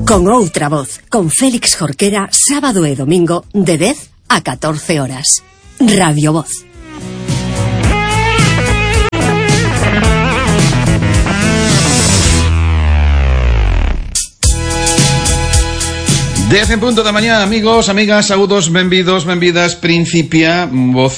Con outra voz, con Félix Jorquera, sábado e domingo de 10 a 14 horas. Radio Voz. Dez en punto da mañá, amigos, amigas, saúdos, benvidos, benvidas. Principia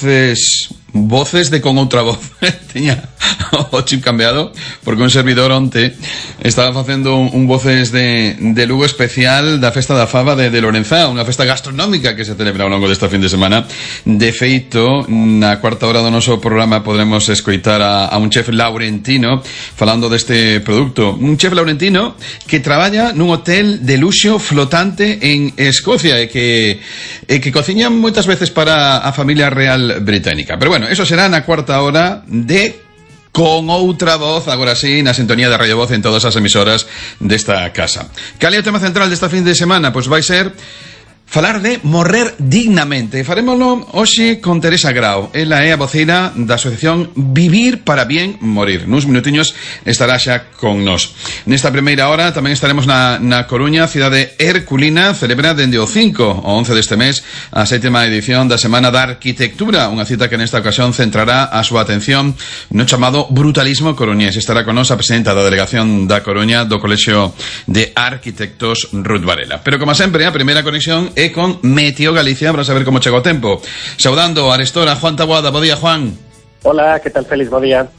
voces de con outra voz. Tiña o chip cambiado porque un servidor onte estaba facendo un voces de Lugo especial da festa da fava de Lorenzá, unha festa gastronómica que se celebra ao longo desta fin de semana. De feito, na cuarta hora do noso programa podremos escoitar a un chef laurentino falando deste produto, un chef laurentino que traballa nun hotel de luxo flotante en Escocia e que cociña moitas veces para a familia real británica. Pero bueno, eso será na cuarta hora de Con outra voz, agora sí, na sintonía de Radio Voz en todas as emisoras desta casa. Cal é o tema central desta fin de semana? Pois vai ser falar de morrer dignamente. Farémoslo hoxe con Teresa Grau. Ela é a voceira da asociación Vivir para Bien Morir. Nuns minutiños estará xa con nós. Nesta primeira hora tamén estaremos na Coruña, cidade herculina. Celebra dende o 5 ao 11 deste mes a 7ª edición da Semana da Arquitectura, unha cita que nesta ocasión centrará a súa atención no chamado brutalismo coruñés. Estará con nós a presidenta da delegación da Coruña do Colexio de Arquitectos Ruth Varela. Pero como sempre, a primeira conexión é con Meteo Galicia para saber como chega o tempo. Saudando a Arestora, Juan Taboada. Bo día, Juan. Hola, que tal, Félix? Bo día.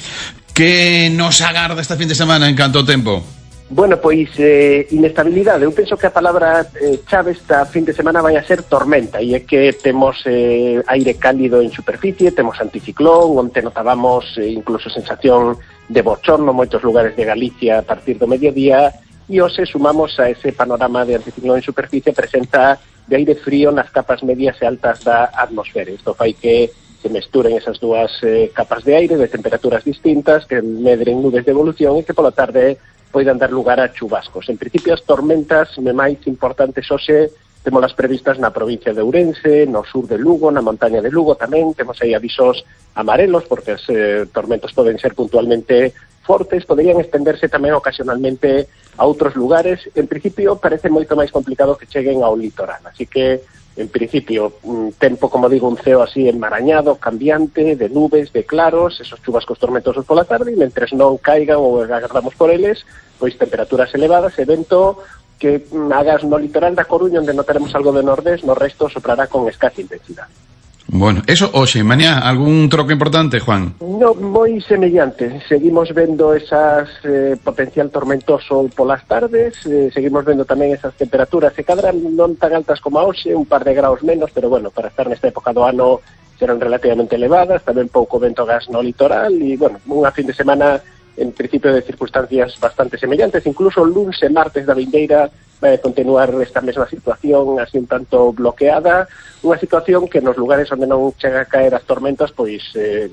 Que nos agarda esta fin de semana en canto ao tempo? Bueno, pois inestabilidade. Eu penso que a palabra chave esta fin de semana vai a ser tormenta, e é que temos aire cálido en superficie, temos anticiclón, onte notábamos incluso sensación de bochorno en moitos lugares de Galicia a partir do mediodía. E hoxe sumamos a ese panorama de anticiclón en superficie presenza de aire frío nas capas medias e altas da atmosfera. Isto fai que se mesturen esas dúas capas de aire de temperaturas distintas que medren nubes de evolución e que pola tarde poidan dar lugar a chubascos. En principio as tormentas máis importantes hoxe temolas previstas na provincia de Ourense, no sur de Lugo, na montaña de Lugo tamén. Temos aí avisos amarelos porque as tormentas poden ser puntualmente fortes, poderían estenderse tamén ocasionalmente a outros lugares. En principio parece moito máis complicado que cheguen ao litoral, así que en principio tempo, como digo, un ceo así enmarañado, cambiante, de nubes, de claros, esos chubascos tormentosos pola tarde, e mentres non caigan ou agardamos por eles, pois temperaturas elevadas e vento que hagas no litoral da Coruña, onde notaremos algo de nordés, no resto soprará con escasa intensidade. Bueno, eso hoxe, mañá, algún troco importante, Juan? No, moi semellante. Seguimos vendo esas potencial tormentoso polas tardes, seguimos vendo tamén esas temperaturas que cadran non tan altas como a hoxe, un par de graus menos, pero bueno, para estar nesta época do ano serán relativamente elevadas, tamén pouco vento gas no litoral, e bueno, unha fin de semana en principio de circunstancias bastante semellantes. Incluso o lunes e martes da vindeira vai continuar esta mesma situación así un tanto bloqueada, unha situación que nos lugares onde non chega a caer as tormentas, pois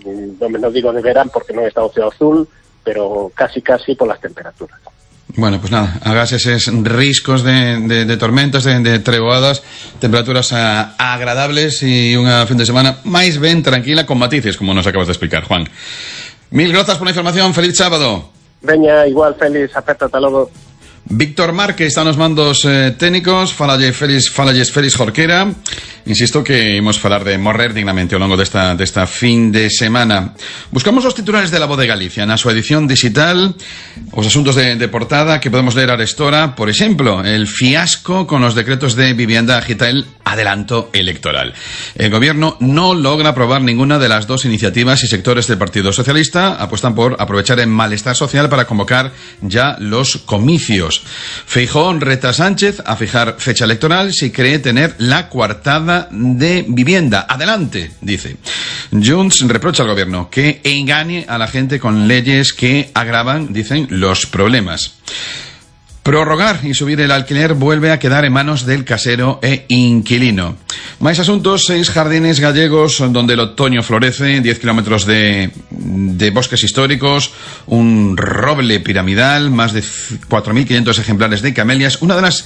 non digo neverán porque non está o ceo azul, pero casi polas temperaturas. Bueno, pues nada, hagas eses riscos de tormentas, de treboadas, temperaturas agradables e unha fin de semana máis ben tranquila con matices, como nos acabas de explicar, Juan. Mil grazas por la información, feliz sábado. Veña, igual, feliz, aperta, ata logo. Víctor Márquez está nos mandos técnicos. Falalles Félix Jorquera. Insisto que imos falar de morrer dignamente ao longo desta fin de semana. Buscamos os titulares de La Voz de Galicia na súa edición digital, os asuntos de portada que podemos ler a Arestora. Por exemplo, el fiasco con los decretos de vivienda agita el adelanto electoral. El gobierno no logra aprobar ninguna de las dos iniciativas y sectores del Partido Socialista apuestan por aprovechar el malestar social para convocar ya los comicios. Feijóo reta a Sánchez a fijar fecha electoral si cree tener la coartada de vivienda. Adelante, dice. Junts reprocha al gobierno que engañe a la gente con leyes que agravan, dicen, los problemas. Prorrogar y subir el alquiler vuelve a quedar en manos del casero e inquilino. Máis asuntos, 6 jardines gallegos donde el otoño florece, 10 kilómetros de bosques históricos, un roble piramidal, más de 4.500 ejemplares de camelias, una de las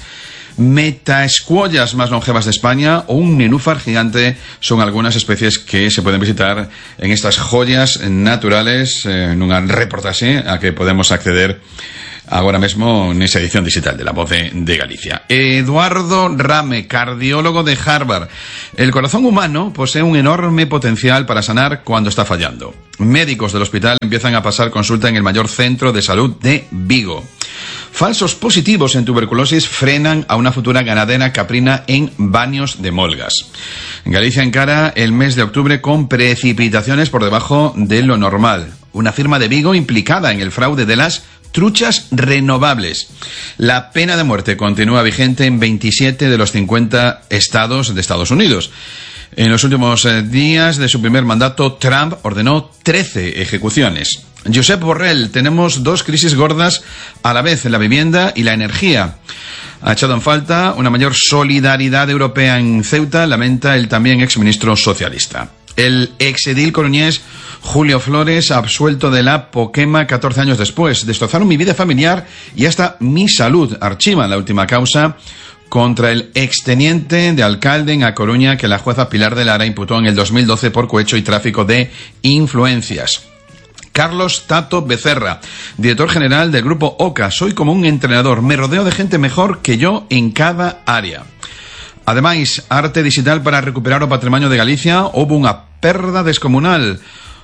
metaescuollas más longevas de España o un nenúfar gigante son algunas especies que se pueden visitar en estas joyas naturales, en una reportaje a que podemos acceder agora mesmo nesa edición digital de La Voz de Galicia. Eduardo Rame, cardiólogo de Harvard. El corazón humano posee un enorme potencial para sanar cuando está fallando. Médicos del hospital empiezan a pasar consulta en el mayor centro de salud de Vigo. Falsos positivos en tuberculosis frenan a una futura ganadera caprina en Baños de Molgas. Galicia encara el mes de octubre con precipitaciones por debajo de lo normal. Una firma de Vigo implicada en el fraude de las truchas renovables. La pena de muerte continúa vigente en 27 de los 50 estados de Estados Unidos. En los últimos días de su primer mandato, Trump ordenó 13 ejecuciones. Josep Borrell, tenemos dos crisis gordas a la vez, la vivienda y la energía. Ha echado en falta una mayor solidaridad europea en Ceuta, lamenta el también exministro socialista. El exedil coruñés Julio Flores, absuelto de la Poquema 14 años después. Destrozaron mi vida familiar y hasta mi salud. Archivan la última causa contra el exteniente de alcalde en A Coruña que la jueza Pilar de Lara imputó en el 2012 por cohecho y tráfico de influencias. Carlos Tato Becerra, director general del grupo OCA. Soy como un entrenador, me rodeo de gente mejor que yo en cada área. Ademais, arte digital para recuperar o patrimonio de Galicia. Houve unha perda descomunal.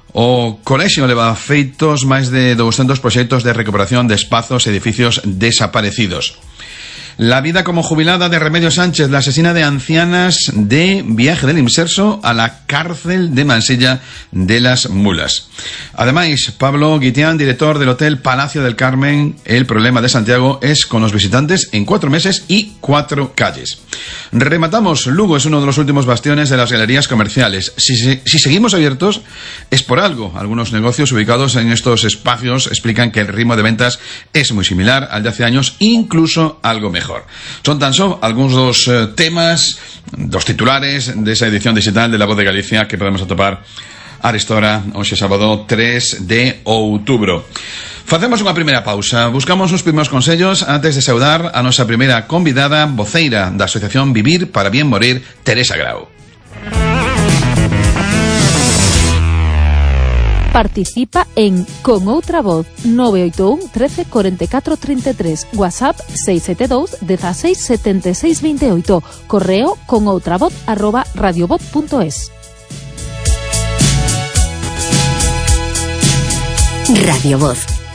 O colexio leva feitos máis de 200 proxectos de recuperación de espazos e edificios desaparecidos. La vida como jubilada de Remedios Sánchez, la asesina de ancianas de Viaje del Inserso a la cárcel de Mansilla de las Mulas. Además, Pablo Guitián, director del Hotel Palacio del Carmen, el problema de Santiago es con los visitantes en 4 meses y 4 calles. Rematamos, Lugo es uno de los últimos bastiones de las galerías comerciales. Si seguimos abiertos, es por algo. Algunos negocios ubicados en estos espacios explican que el ritmo de ventas es muy similar al de hace años, incluso algo mejor. Son tan só algúns dos temas, dos titulares desa edición digital de La Voz de Galicia que podemos atopar a esta hora, hoxe sábado 3 de outubro. Facemos unha primeira pausa, buscamos uns primeiros consellos antes de saudar a nosa primeira convidada, voceira da Asociación Vivir para Bien Morir, Teresa Grau. Participa en Con Outra Voz 981 13 44 33, WhatsApp 672 16 76 28, correo conoutravoz@radiovoz.es. Radio Voz.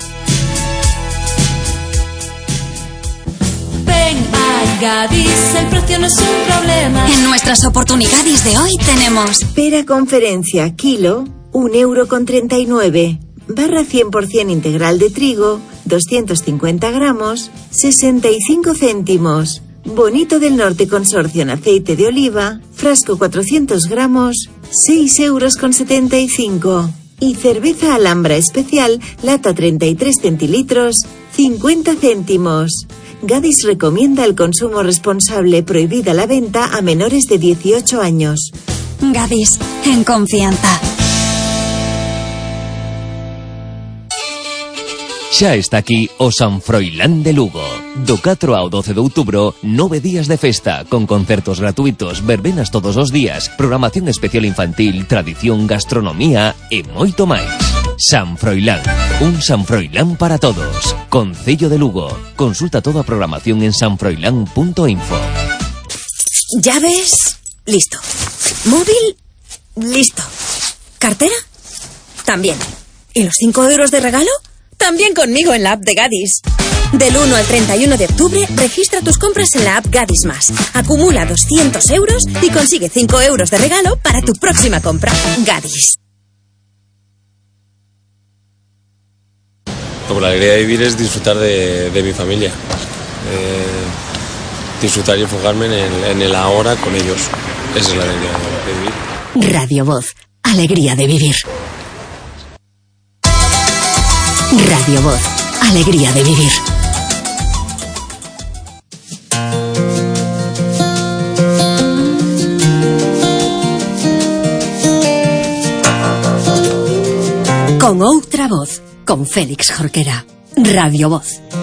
Ven a Gadis, el precio no es un problema. En nuestras oportunidades de hoy tenemos pera conferencia kilo, 1,39 €, barra 100% integral de trigo, 250 gramos, 65 céntimos. Bonito del Norte Consorcio en aceite de oliva, frasco 400 gramos, 6,75 €. Y cerveza Alhambra especial, lata 33 centilitros, 50 céntimos. Gadis recomienda el consumo responsable, prohibida la venta a menores de 18 años. Gadis, en confianza. Xa está aquí o San Froilán de Lugo. Do 4 ao 12 de outubro, 9 días de festa, con concertos gratuitos, verbenas todos os días, programación especial infantil, tradición, gastronomía e moito máis. San Froilán, un San Froilán para todos. Concello de Lugo. Consulta toda a programación en sanfroilán.info. ¿Llaves? Listo. ¿Móvil? Listo. ¿Cartera? También. ¿Y los 5 € de regalo? También conmigo en la app de Gadis. Del 1 al 31 de octubre, registra tus compras en la app Gadis Más. Acumula 200 € y consigue 5 € de regalo para tu próxima compra. Gadis. Como la alegría de vivir es disfrutar de mi familia. Disfrutar y enfocarme en el ahora con ellos. Esa es la alegría de vivir. Radio Voz. Alegría de vivir. Radio Voz. Alegría de vivir. Con outra voz, con Félix Jorquera. Radio Voz.